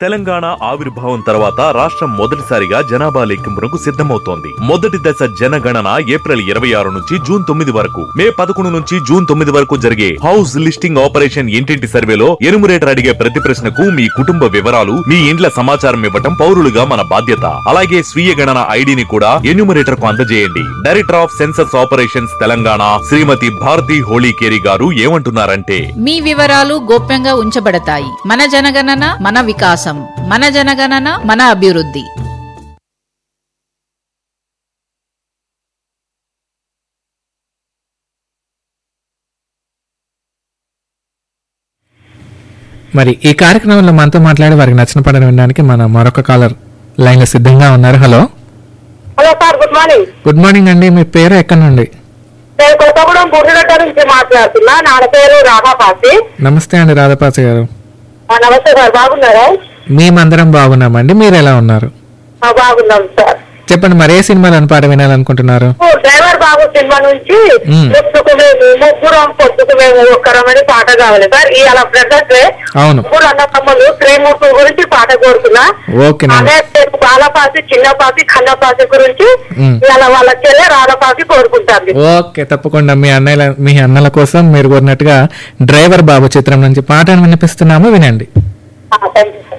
తెలంగాణ ఆవిర్భావం తర్వాత రాష్ట్రం మొదటిసారిగా జనాభా లెక్కింపునకు సిద్ధమవుతోంది. మొదటి దశ జనగణన ఏప్రిల్ 26 నుంచి జూన్ 9 వరకు, మే 11 నుంచి జూన్ 9 వరకు జరిగే హౌస్ లిస్టింగ్ ఆపరేషన్ ఇంటింటి సర్వేలో ఎనుమరేటర్ అడిగే ప్రతి ప్రశ్నకు మీ కుటుంబ వివరాలు, మీ ఇండ్ల సమాచారం ఇవ్వటం పౌరులుగా మన బాధ్యత. అలాగే స్వీయ గణన ఐడిని కూడా ఎన్యూమరేటర్ కు అందజేయండి. Director of census operations Telangana శ్రీమతి భారతి హోళీకేరి గారు ఏమంటున్నారంటే, మీ వివరాలు గోప్యంగా ఉంచబడతాయి. మన జనగణన మన వికాసం, మన జనగణన మన అభివృద్ధి. మరి ఈ కార్యక్రమంలో మనతో మాట్లాడి వారికి నచ్చిన పాటను వినడానికి మన మరొక కాలర్ లైన్ లో సిద్ధంగా ఉన్నారు. Hello hello sir, good morning. Good morning అండి. మీ పేరు ఎక్కడి నుండి? నేను కొత్తగూడెం గుర్రగడ్డ నుంచి మాట్లాడుతున్నా. నా పేరు రాధాపాసి. నమస్తే అండి రాధాపాసి గారు. నమస్తే సార్, బాగున్నారా? మేమందరం బాగున్నామండి. మీరు ఎలా ఉన్నారు? బాగున్నాం సార్. చెప్పండి, మరి ఏ సినిమాలను పాట వినాలనుకుంటున్నారు? డ్రైవర్ బాబు సినిమా నుంచి ముగ్గురం పొద్దుకు మేము ఒక్కరమని పాట కావాలి సార్. ఇవాళ బ్రదర్స్ డే, ముగ్గురు అన్నతమ్ములు శ్రీమూర్తి గురించి పాట కోరుతున్నా. అదే బాలపాసి, చిన్నపాసి, ఖన్నపాసి గురించి ఇవాళ వాళ్ళ చెల్లె రాధపాసి కోరుకుంటారు. ఓకే, తప్పకుండా మీ అన్నల కోసం మీరు కోరినట్టుగా డ్రైవర్ బాబు చిత్రం నుంచి పాటను వినిపిస్తున్నాము, వినండి. Thank you.